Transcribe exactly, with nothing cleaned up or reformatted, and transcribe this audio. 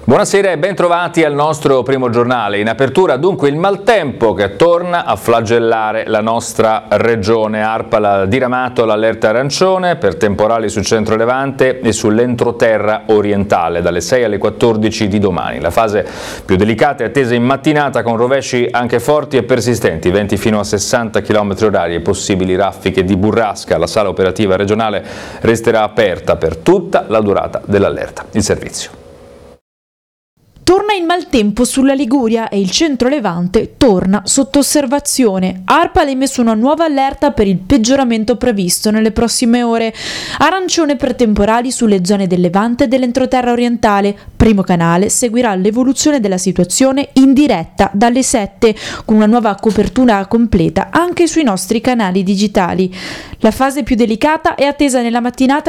Buonasera e ben trovati al nostro primo giornale. In apertura dunque il maltempo che torna a flagellare la nostra regione. ARPAL ha diramato l'allerta arancione per temporali sul centro Levante e sull'entroterra orientale dalle sei alle quattordici di domani. La fase più delicata è attesa in mattinata con rovesci anche forti e persistenti, venti fino a sessanta chilometri orari e possibili raffiche di burrasca. La sala operativa regionale resterà aperta per tutta la durata dell'allerta. Il servizio. Torna il maltempo sulla Liguria e il centro Levante torna sotto osservazione. ARPAL ha emesso una nuova allerta per il peggioramento previsto nelle prossime ore. Arancione per temporali sulle zone del Levante e dell'entroterra orientale. Primo Canale seguirà l'evoluzione della situazione in diretta dalle sette, con una nuova copertura completa anche sui nostri canali digitali. La fase più delicata è attesa nella mattinata